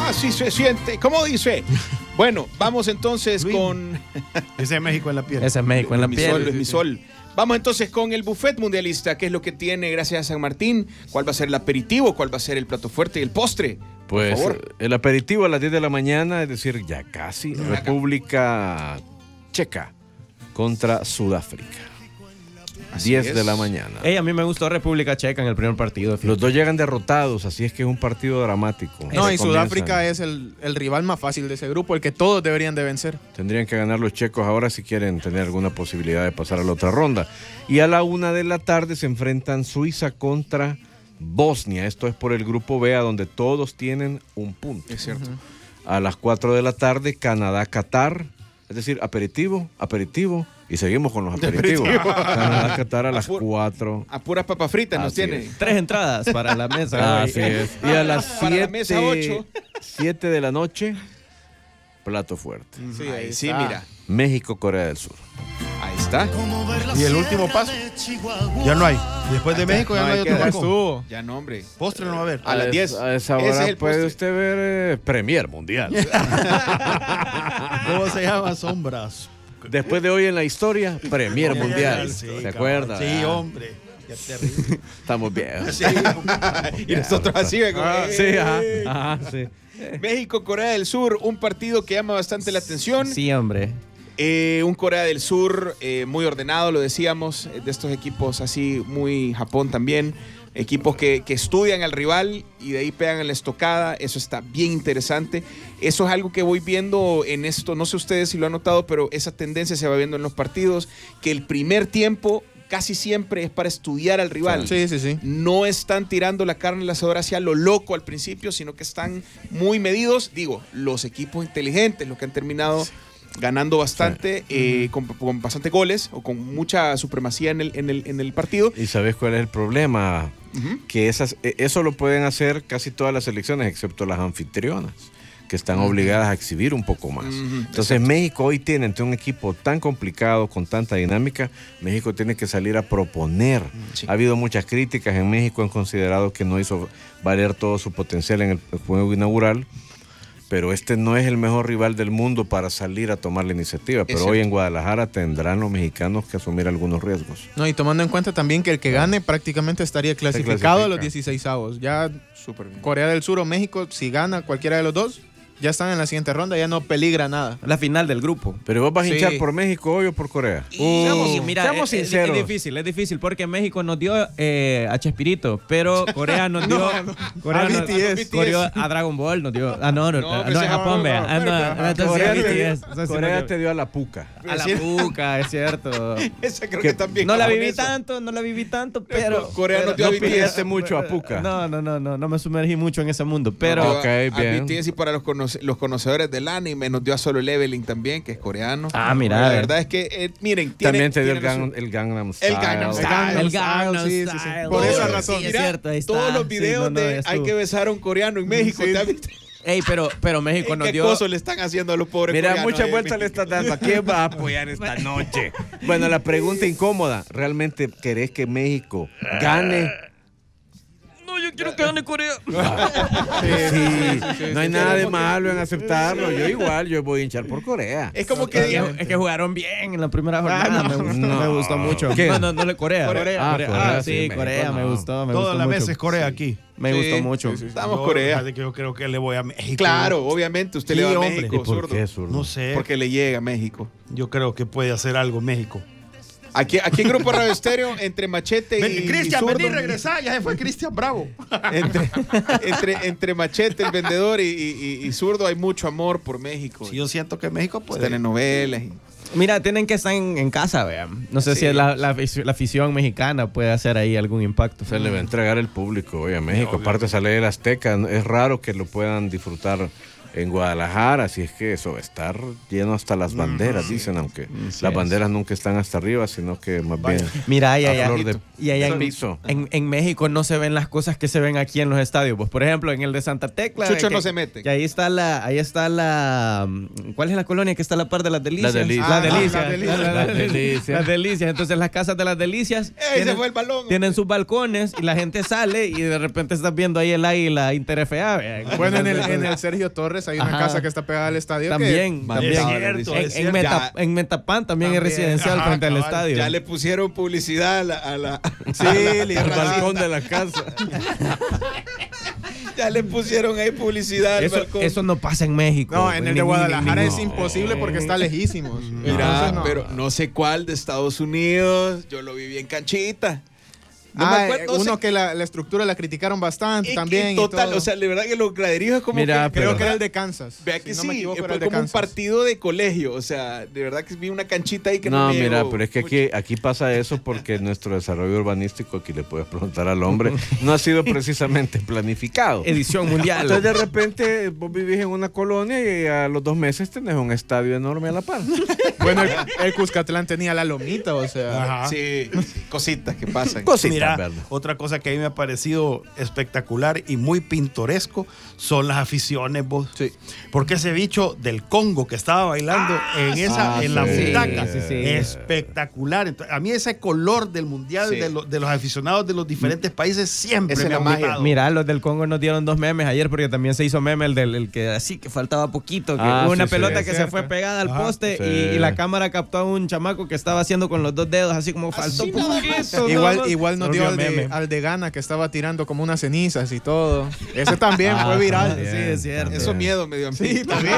Así se siente. ¿Cómo dice? Bueno, vamos entonces con... Ese es México en la piel. Ese es México en la Mi piel. sol, mi sol. Vamos entonces con el buffet mundialista. ¿Qué es lo que tiene gracias a San Martín? ¿Cuál va a ser el aperitivo? ¿Cuál va a ser el plato fuerte y el postre? Pues el aperitivo a las 10 de la mañana, es decir, ya casi, República Checa contra Sudáfrica. Así 10 es. de la mañana. A mí me gustó República Checa en el primer partido. Los dos llegan derrotados, así es que es un partido dramático. No, y Comienzan. Sudáfrica es el rival más fácil de ese grupo, el que todos deberían de vencer. Tendrían que ganar los checos ahora si quieren tener alguna posibilidad de pasar a la otra ronda. Y a la 1 de la tarde se enfrentan Suiza contra Bosnia. Esto es por el grupo B, a donde todos tienen un punto. Es cierto. A las 4 de la tarde, Canadá-Qatar. Es decir, aperitivo. Y seguimos con los aperitivos. Canadá-Qatar a las 4. A puras papas fritas nos tiene. 3 entradas para la mesa. Así es. Y a las Para la mesa 8. 7 de la noche, plato fuerte. Sí, ahí sí, está. mira. México-Corea del Sur. Ahí está. Y el último paso. Ya no hay. Después de México ya no hay otro queda. banco. Ya no, hombre. Postre no va a haber. A las 10. A esa Ese hora es el puede postre. usted ver Premier Mundial. ¿Cómo se llama? Sombras. Después de hoy en la historia, Premier Mundial. Sí, ¿Se cabrón. acuerda? Sí, hombre. Qué terrible. Estamos viejos. Sí, Y nosotros así, Sí, ajá, sí. México-Corea del Sur, un partido que llama bastante la atención. Sí, hombre. Un Corea del Sur muy ordenado, lo decíamos, de estos equipos así, muy Japón también. Equipos que estudian al rival y de ahí pegan en la estocada. Eso está bien interesante. Eso es algo que voy viendo en esto. No sé ustedes si lo han notado, pero esa tendencia se va viendo en los partidos. Que el primer tiempo casi siempre es para estudiar al rival. Sí. No están tirando la carne al asador hacia lo loco al principio, sino que están muy medidos. Digo, los equipos inteligentes, los que han terminado ganando bastante, con bastante goles o con mucha supremacía en el partido. ¿Y sabes cuál es el problema? Que eso lo pueden hacer casi todas las selecciones, excepto las anfitrionas, que están obligadas a exhibir un poco más. Entonces México hoy tiene, ante un equipo tan complicado, con tanta dinámica, México tiene que salir a proponer. Sí. Ha habido muchas críticas en México, han considerado que no hizo valer todo su potencial en el juego inaugural, pero este no es el mejor rival del mundo para salir a tomar la iniciativa. Pero hoy en Guadalajara tendrán los mexicanos que asumir algunos riesgos. No, y tomando en cuenta también que el que gane prácticamente estaría clasificado a los 16avos. Ya Súper bien. Corea del Sur o México, si gana cualquiera de los dos, ya están en la siguiente ronda, ya no peligra nada. La final del grupo. ¿Pero vos vas a Sí. hinchar por México hoy o por Corea? Seamos sinceros. Es difícil porque México nos dio a Chespirito, pero Corea nos dio Corea a nos BTS. dio a Dragon Ball, nos dio no, pero en Japón, vea. Corea te dio a la puca. A la puca, es cierto. Esa creo que también. No la cabrón, viví eso. tanto, pero Corea nos dio a No BTS. pillaste mucho a puca. no me sumergí mucho en ese mundo, Nos pero dio Ok, a bien. BTS, y para los conocedores del anime nos dio a Solo Leveling también, que es coreano. mira. La verdad es que, miren, También te dio el tiene Gangnam Style. El Gangnam Style. el Gangnam sí. Style. Por esa Sí, razón. es Mira, cierto, ahí está. todos los Sí, videos de estuvo. hay que besar a un coreano en México. ¿Te has visto? Ey, pero México nos ¿Qué dio cosas le están haciendo a los pobres Mira, coreanos? muchas ahí en vueltas le México? estás dando. ¿A quién vas a apoyar esta noche? Bueno, la pregunta incómoda. ¿Realmente querés que México gane? No, yo quiero que gane Corea. Sí, no hay nada de malo en aceptarlo. Yo voy a hinchar por Corea. Es como que digan, Es que jugaron bien en la primera jornada. Me gustó mucho. ¿Quién? No, Corea. Corea, Sí, sí, Corea, México, me no. gustó. Toda la mucho. mesa es Corea aquí. Me Sí, gustó mucho. sí, sí. Estamos Corea. Fíjate que yo creo que le voy a México. claro, obviamente usted Sí, le va a hombre. México, ¿Y por zurdo. qué, zurdo? No sé. Porque le llega a México. Yo creo que puede hacer algo México. Aquí en Grupo Radio Estéreo, entre Machete y Cristian, Zurdo, vení, regresá. Ya se fue Cristian Bravo. entre Machete, el vendedor, y Zurdo, hay mucho amor por México. Sí, yo siento que México puede. Telenovelas. Mira, tienen que estar en casa, vean. No sé Sí. si la afición mexicana puede hacer ahí algún impacto. Se le va a entregar el público hoy a México. Aparte sale el Azteca. Es raro que lo puedan disfrutar en Guadalajara, así es que eso va a estar lleno hasta las banderas, dicen, aunque las banderas nunca están hasta arriba, sino que más bien mira, y a allá, flor de y allá piso. en México no se ven las cosas que se ven aquí en los estadios. Pues, por ejemplo, en el de Santa Tecla. Chucho no se mete. Que ahí está la. ¿Cuál es la colonia que está a la par de Las Delicias? Las Delicias. Las Delicias. Las Delicias. Las Delicias. Las Delicias. Entonces, las casas de Las Delicias Se fue el balón. tienen sus balcones y la gente sale y de repente estás viendo ahí el águila Inter-FA. Bueno, en el Sergio Torres hay una Ajá. casa que está pegada al estadio. También. Es cierto, es cierto. En Metapán también es También. residencial Ajá, frente al cabal. estadio. Ya le pusieron publicidad a la Sí, El balcón de la casa. ya le pusieron ahí publicidad al balcón. Eso no pasa en México. No, en el de Guadalajara es no. imposible porque está lejísimos. Mira, Entonces, no. pero no sé cuál de Estados Unidos. Yo lo viví en canchita. No me Ah, acuerdo, no uno sé- que la estructura la criticaron bastante y- también. y y total, todo. o sea, de verdad que los graderijos es como Mira, que creo pero- que era el de Kansas. Vea que Si sí, no me equivoco, era fue el de como un Kansas. partido de colegio, o sea, de verdad que vi una canchita ahí que no, No, me mira, llegó pero es que aquí pasa eso porque nuestro desarrollo urbanístico, aquí le puedes preguntar al hombre, no ha sido precisamente planificado. Edición mundial. Entonces de repente vos vivís en una colonia y a los 2 meses tenés un estadio enorme a la par. Bueno, el Cuscatlán tenía la lomita, o sea. Ajá. Sí, cositas que pasan. Cositas, Mira, ¿verdad? otra cosa que a mí me ha parecido espectacular y muy pintoresco son las aficiones, vos. Sí. Porque ese bicho del Congo que estaba bailando en la sí, butaca, sí, sí. espectacular. Entonces, a mí ese color del mundial Sí. de los aficionados de los diferentes países siempre Esa es me ha la magia. gustado. Mira, los del Congo nos dieron 2 memes ayer porque también se hizo meme el que así que faltaba poquito, que hubo una sí, pelota sí. que se fue pegada al Ajá. poste Sí. y la cámara captó a un chamaco que estaba haciendo con los 2 dedos así como faltó poquito. Igual nos Se dio volvió meme. al de Ghana que estaba tirando como unas cenizas y todo. Ese también fue viral. Sí, es cierto. Eso miedo me dio a mí. Sí, también.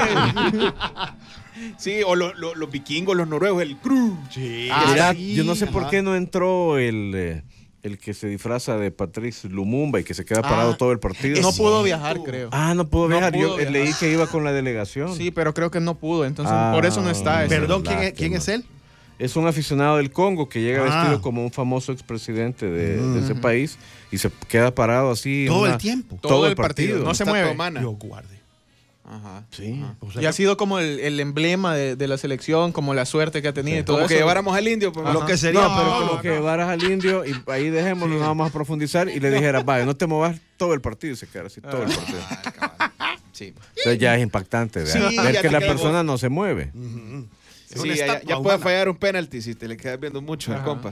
Sí, o los vikingos, los noruegos, el crew. Sí. Ah, Mira, sí, yo no sé por ajá. qué no entró el que se disfraza de Patrice Lumumba y que se queda parado todo el partido. No pudo viajar, creo. Ah, no pudo No viajar. pudo Yo viajar. leí que iba con la delegación. Sí, pero creo que no pudo, entonces Ah, por eso no está. ese. Perdón, ¿quién lástima. es él? Es un aficionado del Congo que llega Ah. vestido como un famoso expresidente de ese país y se queda parado así. Todo el tiempo. Todo el partido. No se Está mueve. Tomana. Dios guarde. Ajá. Sí. O sea, Y ha sido como el emblema de la selección, como la suerte que ha tenido y todo Como que eso. lleváramos al indio. Pues, lo que sería. No, pero no, como no, que no. llevaras al indio y ahí dejémoslo, no vamos a profundizar y le dijeras, vaya, no te movas todo el partido y se queda así todo el partido. Sí. Entonces ya es impactante Sí, ver ya que te la quedas persona no se mueve. Es Sí, una ya estatua puede humana. fallar un penalti si te le quedas viendo mucho al compa.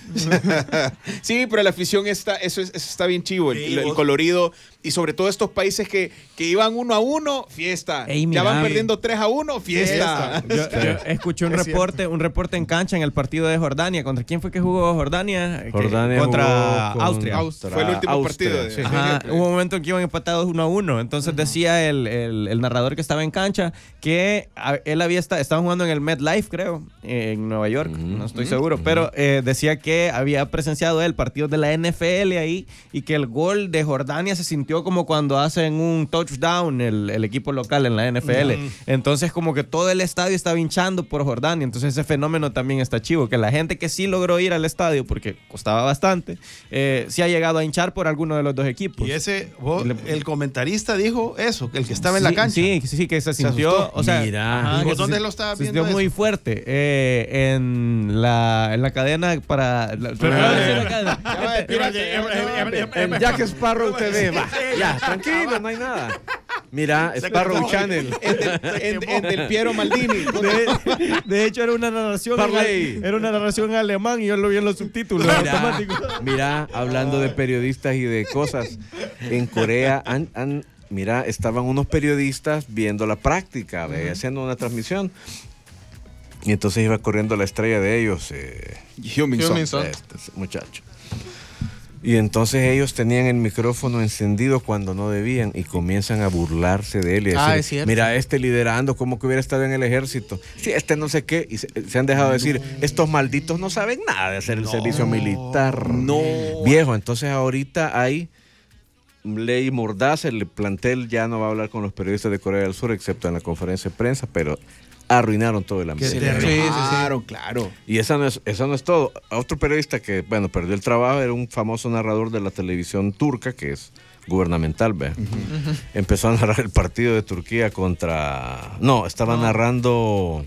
Sí, pero la afición eso está bien chivo, Sí, el vos- colorido y sobre todo estos países que iban 1-1, fiesta. Ey, Ya mira, van sí. perdiendo 3-1, fiesta. Yo escuché un Es reporte en cancha en el partido de Jordania. ¿Contra quién fue que jugó Jordania? Jordania contra jugó Austria. Fue el último Austria, partido de- sí. Ajá, hubo un momento en que iban empatados 1-1. Entonces decía el narrador que estaba en cancha que él estaban jugando en el MetLife, creo, en Nueva York, no estoy seguro, pero decía que había presenciado él partidos de la NFL ahí y que el gol de Jordania se sintió como cuando hacen un touchdown el equipo local en la NFL. Entonces como que todo el estadio estaba hinchando por Jordania. Entonces ese fenómeno también está chivo, que la gente que sí logró ir al estadio porque costaba bastante, sí ha llegado a hinchar por alguno de los dos equipos. Y el comentarista dijo eso, que el que estaba en la cancha. Sí, que se sintió, asustó. o sea, Mira. ajá, ¿Y que vos dónde se- lo estabas se viendo sintió muy eso? fuerte en la cadena para En Jack Sparrow TV, va. Ya, tranquilo, no hay nada. Mira, Sparrow cortó. Channel. En Del Piero Maldini. de hecho era una narración Parley. en alemán y yo lo vi en los subtítulos automáticos. Mira, hablando de periodistas y de cosas, en Corea mira, estaban unos periodistas viendo la práctica, haciendo una transmisión. Y entonces iba corriendo la estrella de ellos, Huminson. Son. este muchacho. Y entonces ellos tenían el micrófono encendido cuando no debían y comienzan a burlarse de él y decir, Es cierto. mira, liderando como que hubiera estado en el ejército. Sí, no sé qué. Y se han dejado decir, estos malditos no saben nada de hacer el servicio militar. No. Viejo, entonces ahorita hay ley mordaza, el plantel ya no va a hablar con los periodistas de Corea del Sur, excepto en la conferencia de prensa, pero arruinaron todo el ambiente. Claro. Y eso no es todo. Otro periodista que, bueno, perdió el trabajo era un famoso narrador de la televisión turca, que es gubernamental, ¿ve? Empezó a narrar el partido de Turquía contra... No, estaba narrando...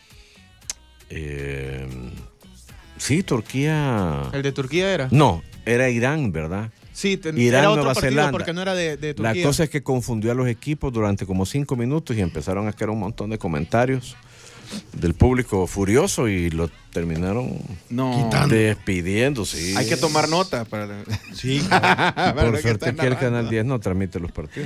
sí, Turquía... ¿El de Turquía era? No, era Irán, ¿verdad? Sí, Irán, era otro Nueva partido Zelanda. porque no era de La Turquía. cosa es que confundió a los equipos durante como 5 minutos y empezaron a caer un montón de comentarios del público furioso y lo terminaron No. despidiendo, sí. Hay que tomar nota para... Sí. Por suerte que el Canal 10 no transmite los partidos.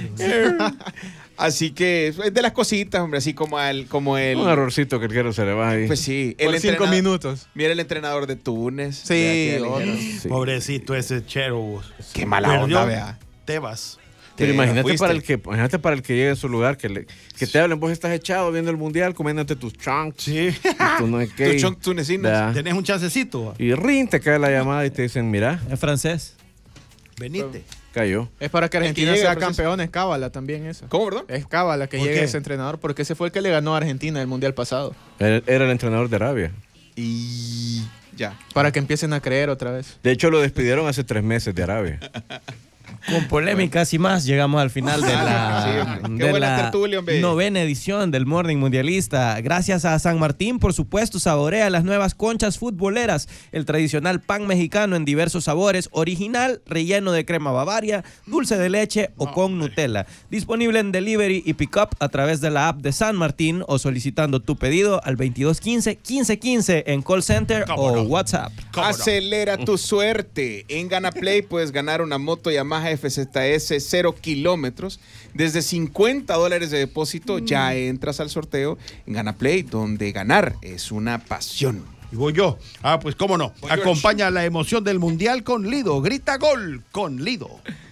Así que es de las cositas, hombre, así como el... Un errorcito que el quiero se le va ahí. Pues sí. Por 5 entrenador- minutos. Mira el entrenador de Túnez. Sí, Vea que otro. ligero. Sí. Pobrecito ese Chero. Qué mala Perdió onda, vea. Tebas. Pero imagínate fuiste. para el que llegue a su lugar, que te hablen, vos estás echado viendo el mundial, comiéndote tus chunks. Sí. Tú no es Tu que- chunk tunecinos. Da. Tenés un chancecito. Y rin, te cae la llamada y te dicen, mira, Es francés. Venite. cayó. Es para que Argentina llegue, sea profesor. campeón, es cábala también eso. ¿Cómo, perdón? Es cábala que ¿Por llegue qué? ese entrenador porque ese fue el que le ganó a Argentina el mundial pasado. Era el entrenador de Arabia. Y ya. Para que empiecen a creer otra vez. De hecho, lo despidieron hace 3 meses de Arabia. Con polémicas y más, llegamos al final de Sí, la, hombre. Qué de buena la tertulia, hombre. 9ª edición del Morning Mundialista. Gracias a San Martín, por supuesto, saborea las nuevas conchas futboleras, el tradicional pan mexicano en diversos sabores, original, relleno de crema Bavaria, dulce de leche o con Nutella. Disponible en delivery y pick-up a través de la app de San Martín o solicitando tu pedido al 2215-1515 en call center ¿Cómo o no? WhatsApp. ¿Cómo no? Acelera tu suerte. En GanaPlay puedes ganar una moto Yamaha FZS 0 kilómetros. Desde $50 de depósito ya entras al sorteo en GanaPlay, donde ganar es una pasión. Y voy yo. Pues cómo no. Acompaña la emoción del Mundial con Lido. Grita gol con Lido.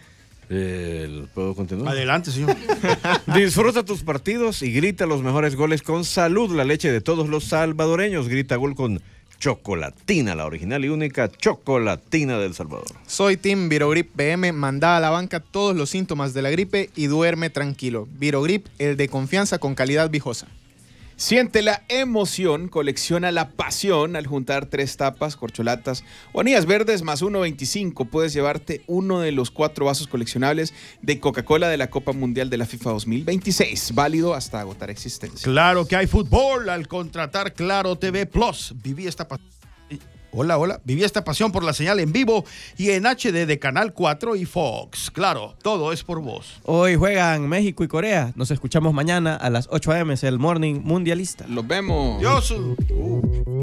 ¿Puedo continuar? Adelante, señor. Disfruta tus partidos y grita los mejores goles con Salud, la leche de todos los salvadoreños. Grita gol con Chocolatina, la original y única Chocolatina del Salvador. Soy Team Virogrip PM, manda a la banca todos los síntomas de la gripe y duerme tranquilo. Virogrip, el de confianza con calidad viejosa. Siente la emoción, colecciona la pasión al juntar 3 tapas, corcholatas o anillas verdes más 1.25. Puedes llevarte uno de los 4 vasos coleccionables de Coca-Cola de la Copa Mundial de la FIFA 2026, válido hasta agotar existencia. Claro que hay fútbol al contratar Claro TV Plus. Viví esta Viví esta pasión por la señal en vivo y en HD de Canal 4 y Fox. Claro, todo es por vos. Hoy juegan México y Corea. Nos escuchamos mañana a las 8 a.m. Es el Morning Mundialista. Los vemos. Dios.